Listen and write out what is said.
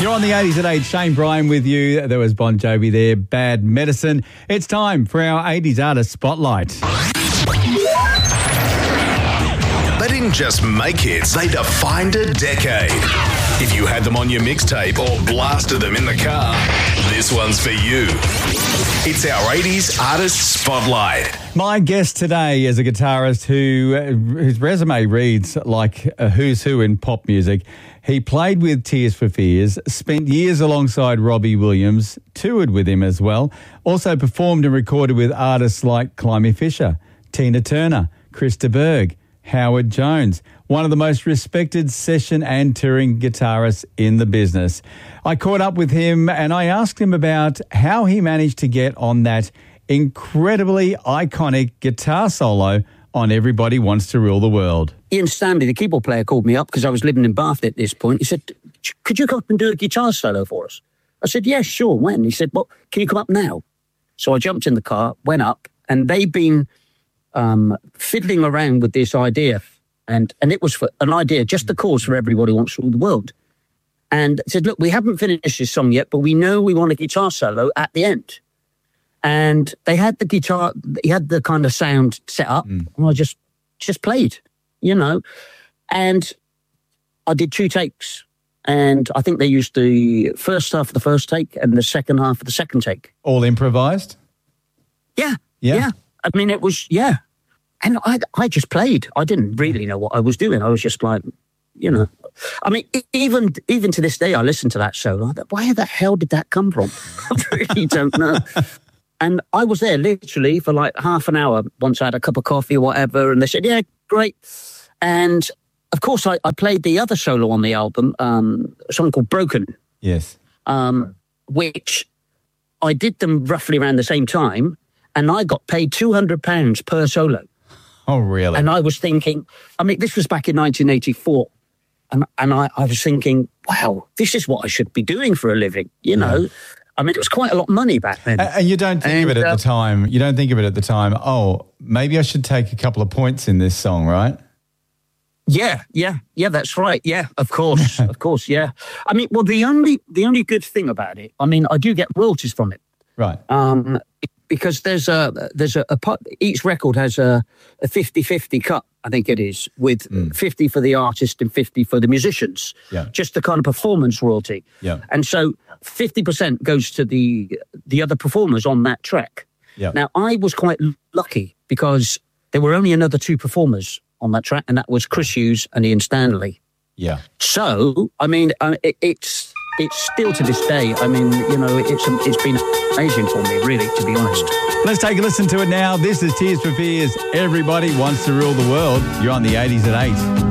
You're on the 80s at 8. Shane Bryan with you. There was Bon Jovi there. Bad Medicine. It's time for our 80s Artist Spotlight. They didn't just make hits, they defined a decade. If you had them on your mixtape or blasted them in the car, this one's for you. It's our 80s Artist Spotlight. My guest today is a guitarist whose resume reads like a who's who in pop music. He played with Tears for Fears, spent years alongside Robbie Williams, toured with him as well, also performed and recorded with artists like Climie Fisher, Tina Turner, Chris de Burgh, Howard Jones, one of the most respected session and touring guitarists in the business. I caught up with him and I asked him about how he managed to get on that incredibly iconic guitar solo on Everybody Wants to Rule the World. Ian Stanley, the keyboard player, called me up because I was living in Bath at this point. He said, could you come up and do a guitar solo for us? I said, yeah, sure. When? He said, well, can you come up now? So I jumped in the car, went up, and they'd been fiddling around with this idea. And it was for an idea, just the chorus for Everybody Wants to Rule the World. And I said, look, we haven't finished this song yet, but we know we want a guitar solo at the end. And they had the guitar, he had the kind of sound set up, and I just played, you know. And I did 2 takes. And I think they used the first half of the first take and the second half of the second take. All improvised? Yeah. I mean, it was, yeah. And I just played. I didn't really know what I was doing. I was just like, you know. I mean, even to this day, I listen to that solo. I thought, where the hell did that come from? I really don't know. And I was there literally for like half an hour once I had a cup of coffee or whatever. And they said, yeah, great. And of course, I played the other solo on the album, a song called Broken. Yes. Which I did them roughly around the same time. And I got paid £200 per solo. Oh, really? And I was thinking, I mean, this was back in 1984. And I was thinking, wow, this is what I should be doing for a living, you know. I mean, it was quite a lot of money back then. And you don't think of it at the time. You don't think of it at the time, oh, maybe I should take a couple of points in this song, right? Yeah, that's right. Yeah, of course, yeah. I mean, well, the only good thing about it, I mean, I do get royalties from it. Right. Because there's a part, each record has a 50-50 cut, I think it is, with 50 for the artist and 50 for the musicians. Yeah. Just the kind of performance royalty. Yeah. And so 50% goes to the other performers on that track. Yeah. Now, I was quite lucky because there were only another 2 performers on that track, and that was Chris Hughes and Ian Stanley. Yeah. So, I mean, it's still to this day, I mean, you know, it's been amazing for me, really, to be honest. Let's take a listen to it now. This is Tears for Fears. Everybody Wants to Rule the World. You're on the 80s at 8.